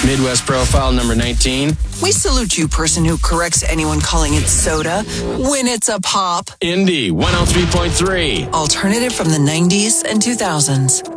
Midwest Profile number 19. We salute you, person who corrects anyone calling it soda when it's a pop. Indy 103.3. Alternative from the 90s and 2000s.